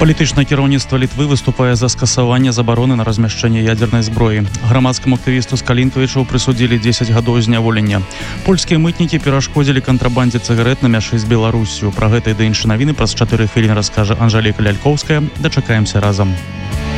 Палітычнае кіраўніцтва Літвы выступае за скасаванне забароны на размяшчэнне ядзернай зброі. Грамадскаму актывісту з Калінтавічаў прысудзілі 10 гадоў зняволення. Польскія мытнікі перашкодзілі кантрабандзе цыгарэт на мяжы з Беларусю. Пра гэта і да іншыя навіны праз 4 хвіліны раскажа Анжэліка Лялькоўская. Дачакаемся разам.